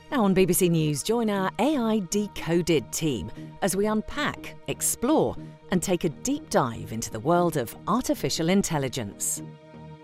Now on BBC News, join our AI Decoded team as we unpack, explore and take a deep dive into the world of artificial intelligence.